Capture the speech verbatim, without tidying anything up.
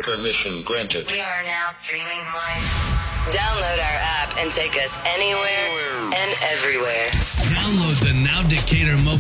Permission granted. We are now streaming live. Download our app and take us anywhere and everywhere. Download the Now Decatur mobile